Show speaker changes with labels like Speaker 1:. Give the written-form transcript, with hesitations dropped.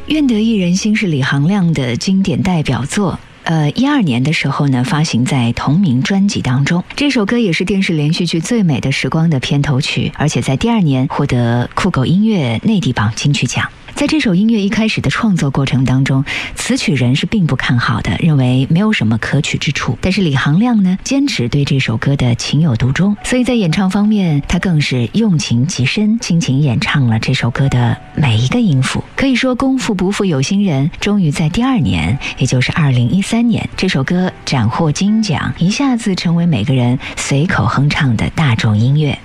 Speaker 1: 愿得一人心是李行亮的经典代表作。12年的时候呢，发行在同名专辑当中。这首歌也是电视连续剧《最美的时光》的片头曲，而且在第2年获得酷狗音乐内地榜金曲奖。在这首音乐一开始的创作过程当中，词曲人是并不看好的，认为没有什么可取之处。但是李行亮呢，坚持对这首歌的情有独钟，所以在演唱方面，他更是用情极深，倾情演唱了这首歌的每一个音符。可以说，功夫不负有心人，终于在第2年，也就是2013年，这首歌斩获金奖，一下子成为每个人随口哼唱的大众音乐。